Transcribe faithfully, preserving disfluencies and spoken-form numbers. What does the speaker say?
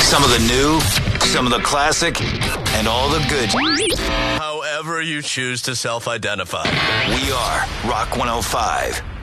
Some of the new, some of the classic, and all the good. However you choose to self-identify. We are Rock one oh five.